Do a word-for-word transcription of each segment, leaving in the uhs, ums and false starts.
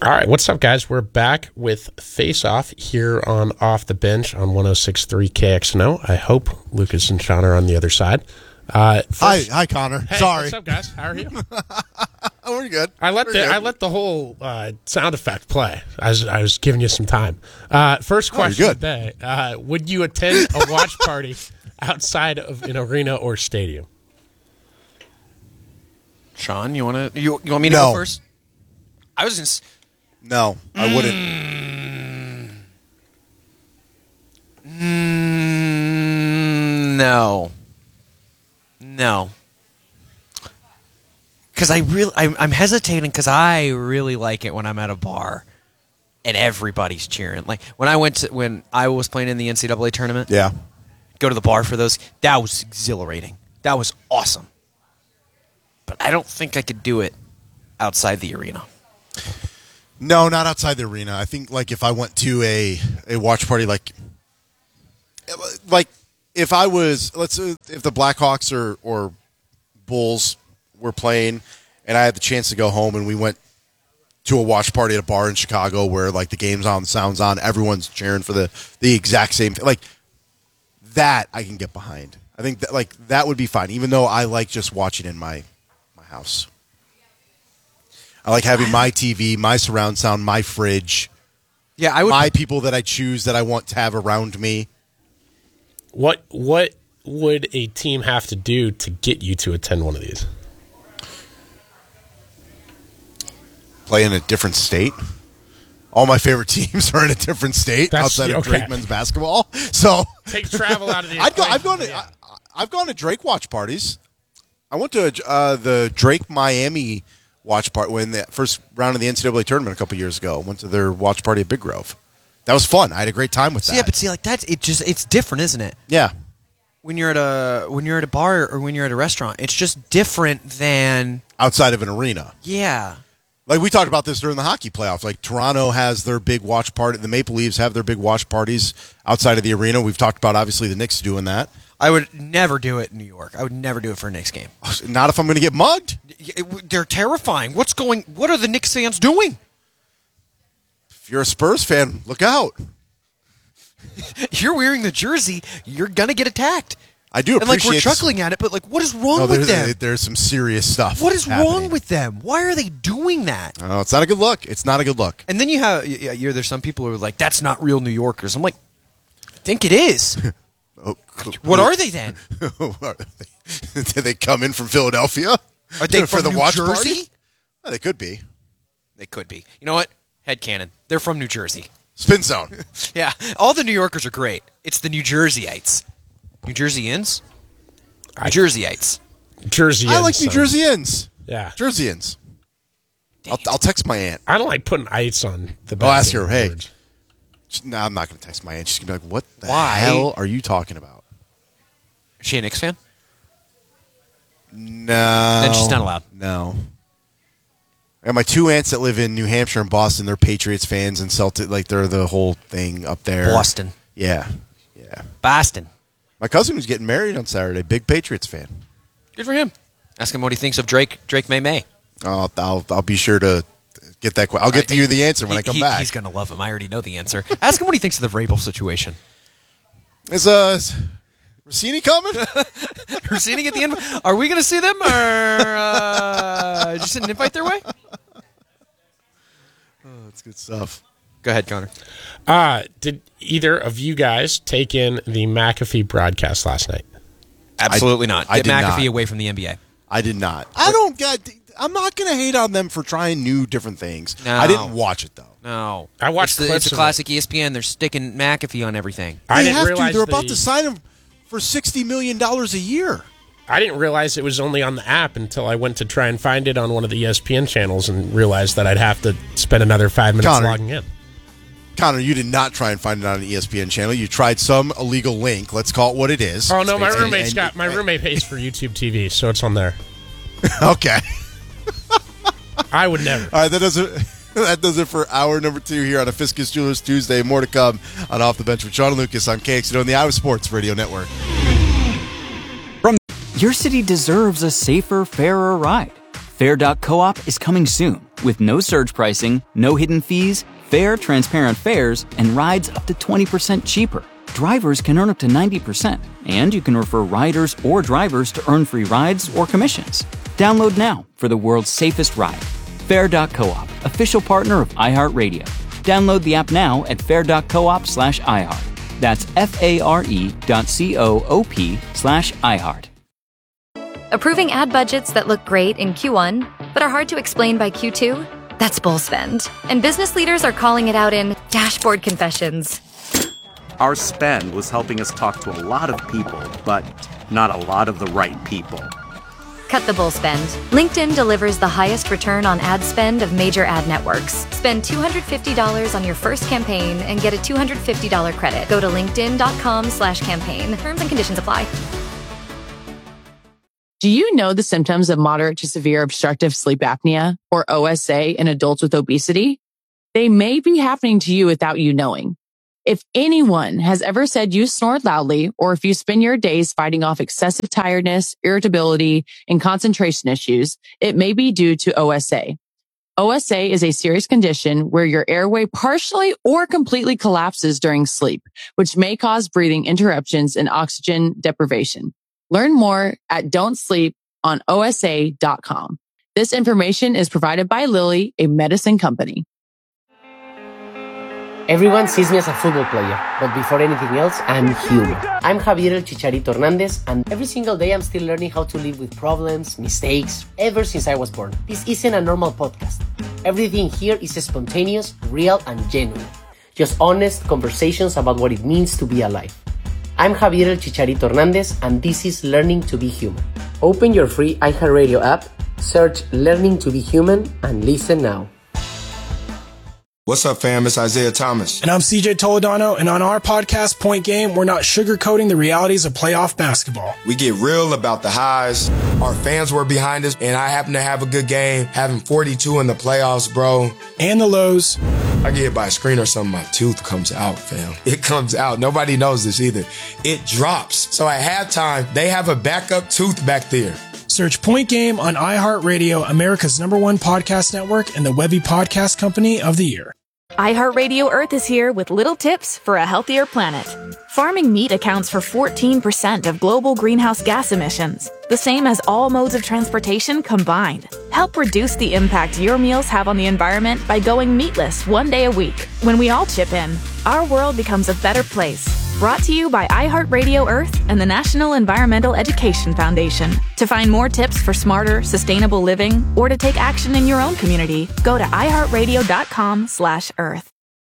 All right, what's up, guys? We're back with Face Off here on Off the Bench on one oh six point three K X N O. I hope Lucas and Sean are on the other side. Uh, first, hi, hi, Connor. hey, Sorry. What's up, guys? How are you? Oh, we're good. I let we're the good. I let the whole uh, sound effect play. I was I was giving you some time. Uh, first question oh, today: uh, would you attend a watch party outside of an arena or stadium? Sean, you want to? You, you want me to No. go first? I was just. No, I wouldn't. Mm, no. No. Because I really, I'm, I'm hesitating because I really like it when I'm at a bar and everybody's cheering. Like when I went to when I was playing in the N C double A tournament. Yeah. Go to the bar for those. That was exhilarating. That was awesome. But I don't think I could do it outside the arena. No, not outside the arena. I think like if I went to a, a watch party, like like if I was let's say if the Blackhawks or or Bulls were playing and I had the chance to go home and we went to a watch party at a bar in Chicago where like the game's on, the sound's on, everyone's cheering for the the exact same thing. Like that I can get behind. I think that like that would be fine, even though I like just watching in my my house. I like having my T V, my surround sound, my fridge. Yeah, I would. My people that I choose that I want to have around me. What what would a team have to do to get you to attend one of these? Play in a different state. All my favorite teams are in a different state That's- outside of okay. Drake men's basketball. So Take travel out of the I'd go, I've gone equation, to yeah. I, I've gone to Drake watch parties. I went to uh, the Drake Miami watch party when the first round of the N C double A tournament a couple years ago. Went to their watch party at Big Grove. That was fun. I had a great time with that. Yeah, but see, like that's it. Just it's different, isn't it? yeah. When you're at a when you're at a bar or when you're at a restaurant, it's just different than Outside of an arena. yeah. Like we talked about this during the hockey playoffs. Like Toronto has their big watch party. The Maple Leafs have their big watch parties outside of the arena. We've talked about obviously the Knicks doing that. I would never do it in New York. I would never do it for a Knicks game. Not if I'm going to get mugged. It- it- they're terrifying. What's going? What are the Knicks fans doing? If you're a Spurs fan, look out. You're wearing the jersey. You're gonna get attacked. I do And like appreciate we're this- chuckling at it, but like, what is wrong No, with there's, them? there's some serious stuff. What is happening. wrong with them? Why are they doing that? Oh, it's not a good look. It's not a good look. And then you have yeah, you're, there's some people who are like, that's not real New Yorkers. I'm like, I think it is. Oh, What are they then? are they? Did they come in from Philadelphia? Are they for from the New watch Jersey? party? Oh, they could be. They could be. You know what? Headcanon. They're from New Jersey. Spin zone. Yeah, all the New Yorkers are great. It's the New Jerseyites. New Jerseyans? New Jerseyites. Jersey. I like New son. Jerseyans. Yeah. Jerseyans. I'll, I'll text my aunt. I don't like putting ice on the back. I'll ask of her, the hey. words. No, I'm not going to text my aunt. She's going to be like, what the Why? hell are you talking about? Is she a Knicks fan? No. Then she's not allowed. No. I got my two aunts that live in New Hampshire and Boston. They're Patriots fans and Celtic. Like, they're the whole thing up there. Boston. Yeah. Yeah. Boston. My cousin was getting married on Saturday. Big Patriots fan. Good for him. Ask him what he thinks of Drake Drake May May. I'll, I'll, I'll be sure to get that. que- I'll get to you the answer when He- I come he- back. He's going to love him. I already know the answer. Ask him what he thinks of the Vrabel situation. Is uh, is Rossini coming? We're seeing at the end. Are we going to see them, or uh, did you send an invite their way? Oh, that's good stuff. Go ahead, Connor. Uh, did either of you guys take in the McAfee broadcast last night? Absolutely not. I Get did McAfee not. away from the N B A. I did not. I don't get. I'm not going to hate on them for trying new, different things. No. I didn't watch it though. No, I watched It's, the, clips it's a of classic E S P N. They're sticking McAfee on everything. I They didn't have realize to. They're about the- to sign him for sixty million dollars a year. I didn't realize it was only on the app until I went to try and find it on one of the E S P N channels and realized that I'd have to spend another five minutes Connor. logging in. Connor, you did not try and find it on an E S P N channel. You tried some illegal link. Let's call it what it is. Oh no, my And- roommate's and- got my roommate pays for YouTube T V, so it's on there. Okay. I would never. All right, that does it. That does it for hour number two here on a Fiscus Jewelers Tuesday. More to come on Off the Bench with Sean and Lucas on K X N O and the Iowa Sports Radio Network. Your city deserves a safer, fairer ride. Fair.coop is coming soon with no surge pricing, no hidden fees, fair, transparent fares, and rides up to twenty percent cheaper. Drivers can earn up to ninety percent, and you can refer riders or drivers to earn free rides or commissions. Download now for the world's safest ride. Fair.coop, official partner of iHeartRadio. Download the app now at fair.coop slash iHeart. That's F-A-R-E dot C-O-O-P slash iHeart. Approving ad budgets that look great in Q one, but are hard to explain by Q two? That's bull spend. And business leaders are calling it out in dashboard confessions. Our spend was helping us talk to a lot of people, but not a lot of the right people. Cut the bull spend. LinkedIn delivers the highest return on ad spend of major ad networks. Spend two hundred fifty dollars on your first campaign and get a two hundred fifty dollars credit. Go to linkedin.com slash campaign. Terms and conditions apply. Do you know the symptoms of moderate to severe obstructive sleep apnea, or O S A, in adults with obesity? They may be happening to you without you knowing. If anyone has ever said you snore loudly, or if you spend your days fighting off excessive tiredness, irritability, and concentration issues, it may be due to O S A. O S A is a serious condition where your airway partially or completely collapses during sleep, which may cause breathing interruptions and oxygen deprivation. Learn more at don't sleep on O S A dot com. This information is provided by Lilly, a medicine company. Everyone sees me as a football player, but before anything else, I'm human. I'm Javier El Chicharito Hernandez, and every single day I'm still learning how to live with problems, mistakes, ever since I was born. This isn't a normal podcast. Everything here is spontaneous, real, and genuine. Just honest conversations about what it means to be alive. I'm Javier El Chicharito Hernandez, and this is Learning to be Human. Open your free iHeartRadio app, search Learning to be Human, and listen now. What's up, fam? It's Isaiah Thomas. And I'm C J Toledano, and on our podcast, Point Game, we're not sugarcoating the realities of playoff basketball. We get real about the highs. Our fans were behind us, and I happen to have a good game, having forty-two in the playoffs, bro. And the lows. I get hit by a screen or something, my tooth comes out, fam. It comes out. Nobody knows this either. It drops. So at halftime, they have a backup tooth back there. Search Point Game on iHeartRadio, America's number one podcast network, and the Webby Podcast Company of the Year. iHeartRadio Earth is here with little tips for a healthier planet. Farming meat accounts for fourteen percent of global greenhouse gas emissions, the same as all modes of transportation combined. Help reduce the impact your meals have on the environment by going meatless one day a week. When we all chip in, our world becomes a better place. Brought to you by iHeartRadio Earth and the National Environmental Education Foundation. To find more tips for smarter, sustainable living, or to take action in your own community, go to iHeartRadio.com slash Earth.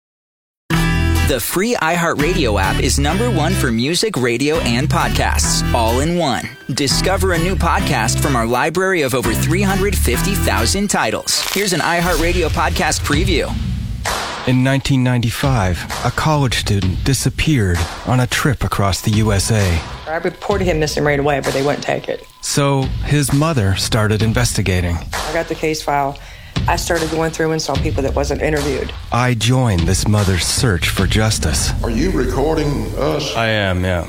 The free iHeartRadio app is number one for music, radio, and podcasts, all in one. Discover a new podcast from our library of over three hundred fifty thousand titles. Here's an iHeartRadio podcast preview. In nineteen ninety-five, a college student disappeared on a trip across the U S A. I reported him missing right away, but they wouldn't take it. So his mother started investigating. I got the case file. I started going through and saw people that wasn't interviewed. I joined this mother's search for justice. Are you recording us? I am, yeah.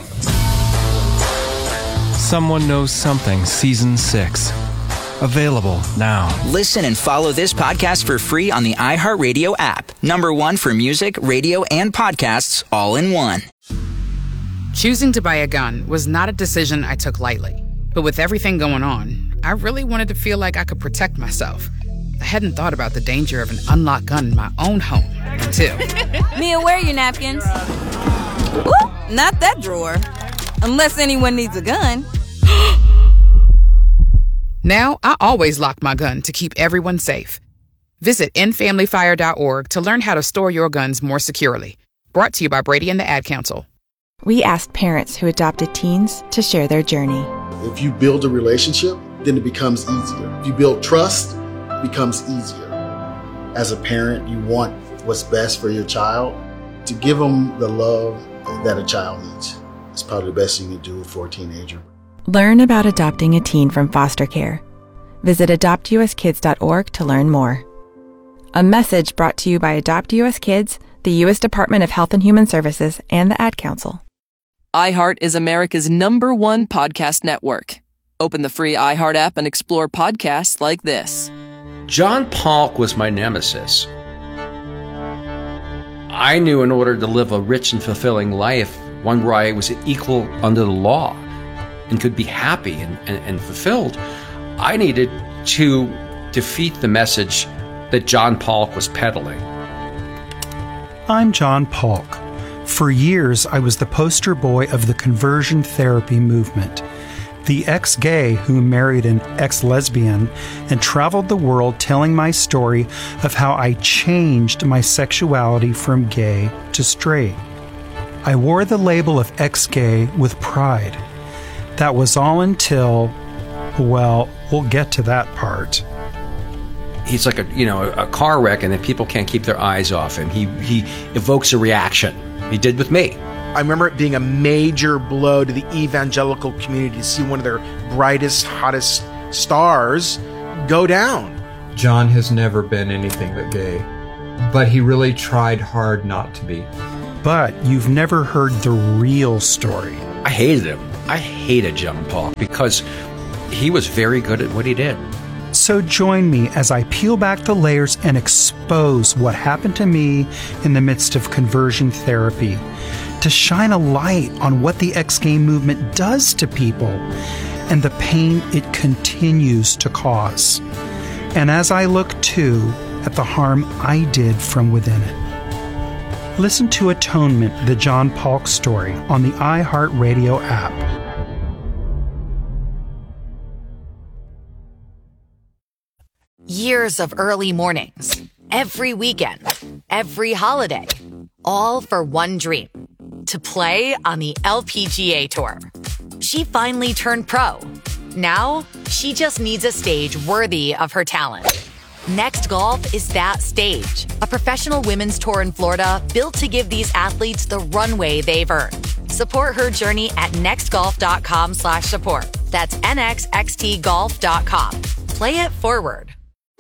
Someone Knows Something, Season six. Available now. Listen and follow this podcast for free on the iHeartRadio app. Number one for music, radio, and podcasts, all in one. Choosing to buy a gun was not a decision I took lightly. But with everything going on, I really wanted to feel like I could protect myself. I hadn't thought about the danger of an unlocked gun in my own home until... Mia, where are your napkins? Ooh, not that drawer. Unless anyone needs a gun. Now, I always lock my gun to keep everyone safe. Visit end family fire dot org to learn how to store your guns more securely. Brought to you by Brady and the Ad Council. We asked parents who adopted teens to share their journey. If you build a relationship, then it becomes easier. If you build trust, it becomes easier. As a parent, you want what's best for your child. To give them the love that a child needs is probably the best thing you can do for a teenager. Learn about adopting a teen from foster care. Visit adopt u s kids dot org to learn more. A message brought to you by Adopt U S Kids, the U S Department of Health and Human Services, and the Ad Council. iHeart is America's number one podcast network. Open the free iHeart app and explore podcasts like this. John Polk was my nemesis. I knew in order to live a rich and fulfilling life, one where I was equal under the law and could be happy and, and, and fulfilled, I needed to defeat the message that John Polk was peddling. I'm John Polk. For years, I was the poster boy of the conversion therapy movement. The ex-gay who married an ex-lesbian and traveled the world telling my story of how I changed my sexuality from gay to straight. I wore the label of ex-gay with pride. That was all until, well, we'll get to that part. He's like a, you know, a car wreck, and then people can't keep their eyes off him. He, he evokes a reaction. He did with me. I remember it being a major blow to the evangelical community to see one of their brightest, hottest stars go down. John has never been anything but gay, but he really tried hard not to be. But you've never heard the real story. I hated him. I hated John Polk because he was very good at what he did. So join me as I peel back the layers and expose what happened to me in the midst of conversion therapy, to shine a light on what the ex-gay movement does to people and the pain it continues to cause. And as I look, too, at the harm I did from within it. Listen to Atonement, the John Polk story, on the iHeartRadio app. Years of early mornings, every weekend, every holiday, all for one dream. To play on the L P G A Tour. She finally turned pro. Now, she just needs a stage worthy of her talent. Next Golf is that stage. A professional women's tour in Florida built to give these athletes the runway they've earned. Support her journey at nextgolf.com slash support. That's nxxtgolf dot com. Play it forward.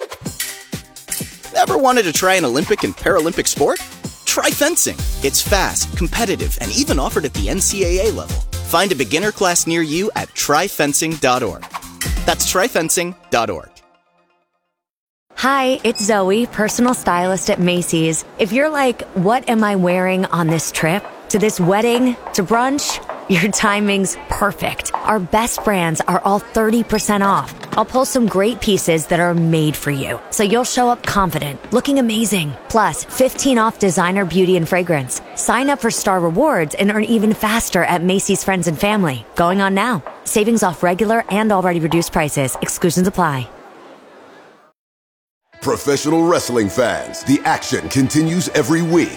Ever wanted to try an Olympic and Paralympic sport? Try fencing. It's fast, competitive, and even offered at the N C A A level. Find a beginner class near you at try fencing dot org. That's try fencing dot org. Hi, it's Zoe, personal stylist at Macy's. If you're like, what am I wearing on this trip? To this wedding? To brunch? Your timing's perfect. Our best brands are all thirty percent off. I'll pull some great pieces that are made for you, so you'll show up confident, looking amazing. Plus, fifteen off designer beauty and fragrance. Sign up for Star Rewards and earn even faster at Macy's Friends and Family. Going on now. Savings off regular and already reduced prices. Exclusions apply. Professional wrestling fans, the action continues every week.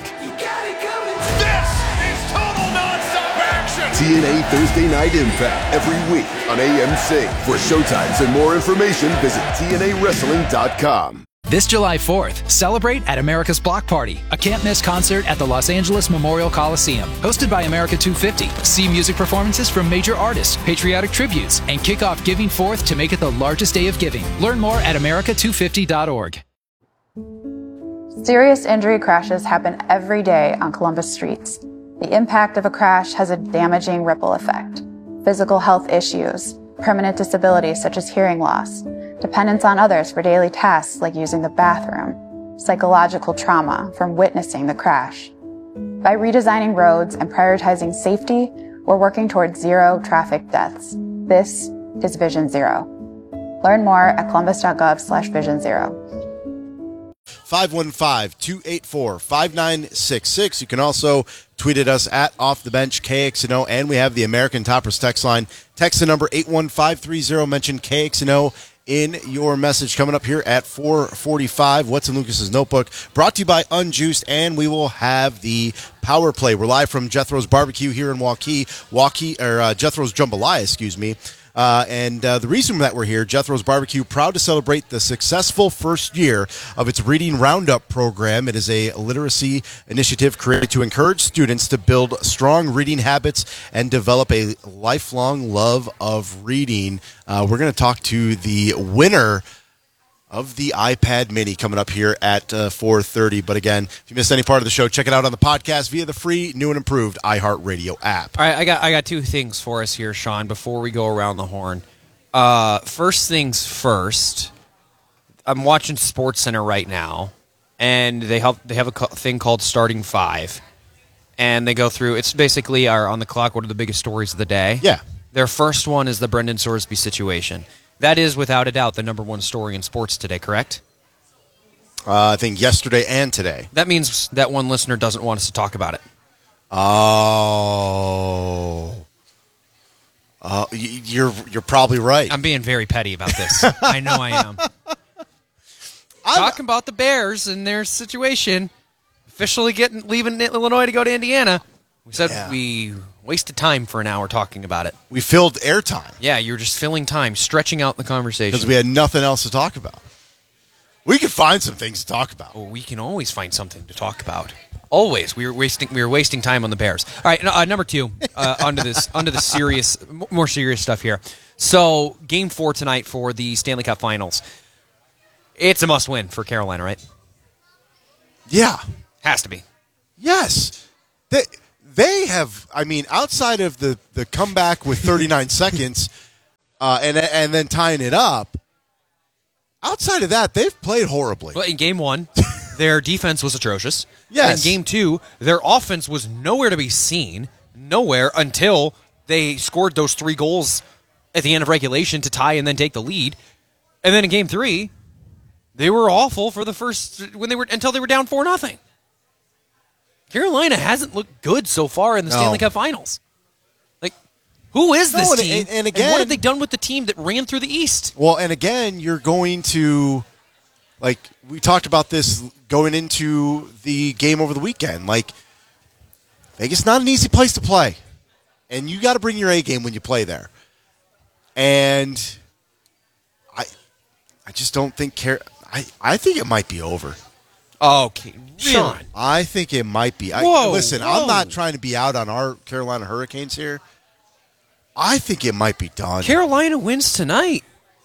T N A Thursday Night Impact every week on A M C. For showtimes and more information, visit T N A wrestling dot com. This July fourth, celebrate at America's Block Party, a can't-miss concert at the Los Angeles Memorial Coliseum. Hosted by America two fifty. See music performances from major artists, patriotic tributes, and kick off Giving Fourth to make it the largest day of giving. Learn more at america two fifty dot org. Serious injury crashes happen every day on Columbus streets. The impact of a crash has a damaging ripple effect. Physical health issues, permanent disabilities such as hearing loss, dependence on others for daily tasks like using the bathroom, psychological trauma from witnessing the crash. By redesigning roads and prioritizing safety, we're working towards zero traffic deaths. This is Vision Zero. Learn more at columbus.gov slash vision zero. five one five, two eight four, five nine six six. You can also tweet at us at Off the Bench K X N O, and we have the American Toppers text line. Text the number eight one five three zero. Mention K X N O in your message. Coming up here at four forty-five. What's in Lucas's Notebook? Brought to you by Unjuiced, and we will have the Power Play. We're live from Jethro's Barbecue here in Waukee. Waukee or uh, Jethro's Jambalaya, excuse me. Uh, and uh, the reason that we're here, Jethro's Barbecue, proud to celebrate the successful first year of its Reading Roundup program. It is a literacy initiative created to encourage students to build strong reading habits and develop a lifelong love of reading. Uh, we're going to talk to the winner of the iPad Mini coming up here at uh, four thirty. But again, if you missed any part of the show, check it out on the podcast via the free, new and improved iHeartRadio app. All right, I got I got two things for us here, Sean, before we go around the horn. Uh, first things first, I'm watching SportsCenter right now, and they have they have a co- thing called Starting Five, and they go through. It's basically our on the clock. What are the biggest stories of the day? Yeah. Their first one is the Brendan Sorsby situation. That is, without a doubt, the number one story in sports today. Correct? Uh, I think yesterday and today. That means that one listener doesn't want us to talk about it. Oh. Uh, you're you're probably right. I'm being very petty about this. I know I am. Talking about the Bears and their situation, officially getting leaving Illinois to go to Indiana. We said Yeah. we wasted time for an hour talking about it. We filled airtime. Yeah, you're just filling time, stretching out the conversation. Because we had nothing else to talk about. We could find some things to talk about. Well, we can always find something to talk about. Always, we were wasting we were wasting time on the Bears. All right, uh, number two, uh, onto this onto the serious, more serious stuff here. So, game four tonight for the Stanley Cup Finals. It's a must-win for Carolina, right? Yeah, has to be. Yes, they they have. I mean, outside of the the comeback with thirty-nine seconds, uh, and and then tying it up. Outside of that, they've played horribly. Well, in game one, their defense was atrocious. Yes. In game two, their offense was nowhere to be seen, nowhere until they scored those three goals at the end of regulation to tie and then take the lead. And then in game three, they were awful for the first when they were until they were down four nothing. Carolina hasn't looked good so far in the No. Stanley Cup Finals. Like, who is No, this and- team? and- and again- what have they done with the team that ran through the East? Well, and again, you're going to, like, we talked about this going into the game over the weekend. Like, Vegas not an easy place to play. And you got to bring your A game when you play there. And I I just don't think Car- I, I think it might be over. Okay, really? Sean. I think it might be. I, Whoa, listen, whoa. I'm not trying to be out on our Carolina Hurricanes here. I think it might be done. Carolina wins tonight.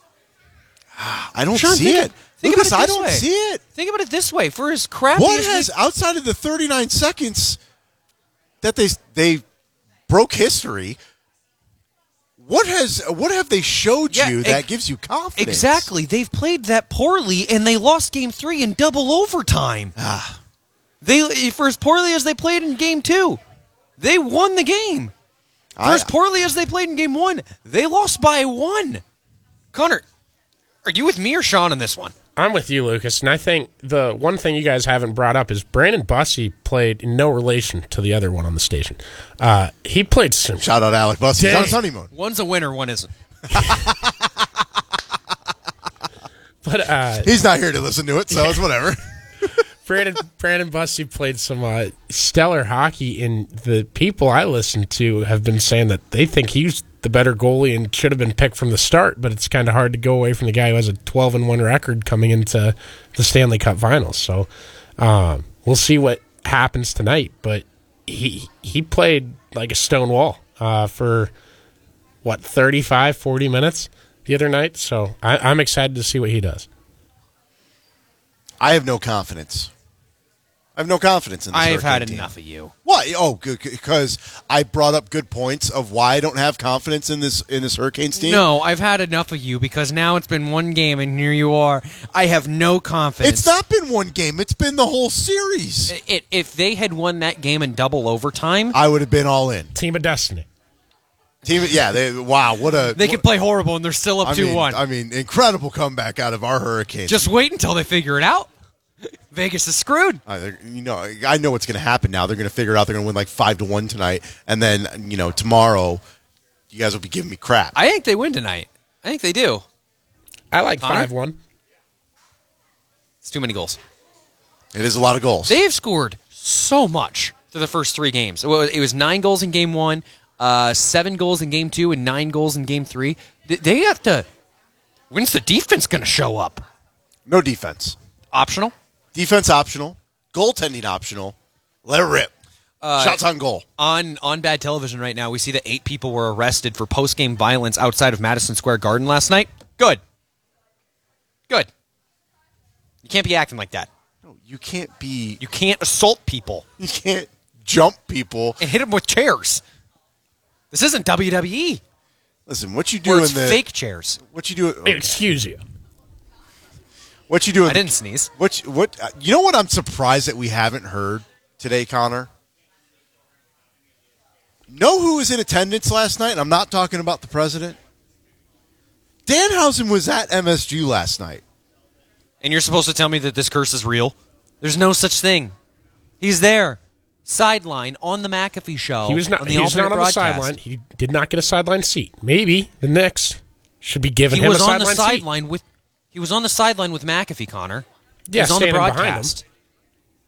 I don't Sean, see think, it. Think Lucas, about it I this don't way. see it. Think about it this way: for as crappy What as has they- outside of the thirty-nine seconds that they they broke history? What has what have they showed Yeah, you ex- that gives you confidence? exactly? They've played that poorly, and they lost Game Three in double overtime. Ah. They for as poorly as they played in Game Two, they won the game. For I- as poorly as they played in Game One, they lost by one. Connor, are you with me or Sean on this one? I'm with you, Lucas, and I think the one thing you guys haven't brought up is Brandon Bussey played in no relation to the other one on the station. Uh, he played some. Shout out Alec Bussey. He's on his honeymoon. One's a winner, one isn't. But uh, He's not here to listen to it, so it's whatever. Brandon Brandon Bussey played some uh, stellar hockey, and the people I listen to have been saying that they think he's the better goalie and should have been picked from the start. But it's kind of hard to go away from the guy who has a twelve and one record coming into the Stanley Cup Finals. So um, we'll see what happens tonight. But he he played like a stone wall uh, for what thirty-five, forty minutes the other night. So I, I'm excited to see what he does. I have no confidence. I have no confidence in this I've had Hurricane team. enough of you. Why? Oh, because I brought up good points of why I don't have confidence in this in this Hurricanes team. No, I've had enough of you because now it's been one game and here you are. I have no confidence. It's not been one game. It's been the whole series. It, if they had won that game in double overtime, I would have been all in. Team of Destiny. Team, yeah. They, wow, what a they what, could play horrible and they're still up I two mean, one. I mean, incredible comeback out of our Hurricanes. Just wait until they figure it out. Vegas is screwed. Uh, they're- you know, I know what's going to happen now. They're going to figure it out. They're going to win like five to one tonight, and then you know tomorrow, you guys will be giving me crap. I think they win tonight. I think they do. I like Connor? five one. It's too many goals. It is a lot of goals. They've scored so much through the first three games. Well, it was nine goals in game one, uh, seven goals in game two, and nine goals in game three. They- They have to. When's the defense going to show up? No defense. Optional. Defense optional. Goaltending optional. Let it rip. Uh, Shots on goal. On on bad television right now, we see that eight people were arrested for post-game violence outside of Madison Square Garden last night. Good. Good. You can't be acting like that. No, you can't be. You can't assault people. You can't jump people and hit them with chairs. This isn't W W E. Listen, what you do Or in it's the fake chairs. What you do? Excuse you. What you do? In I didn't sneeze. What? What? You know what? I'm surprised that we haven't heard today, Connor. Know who was in attendance last night? And I'm not talking about the president. Danhausen was at M S G last night. And you're supposed to tell me that this curse is real? There's no such thing. He's there. Sideline on the McAfee show. He was not, on the he was not on the broadcast. sideline. He did not get a sideline seat. Maybe the Knicks should be giving He him was a on the sideline seat. sideline with. He was on the sideline with McAfee, Connor. He Yeah, was on the standing behind him. broadcast.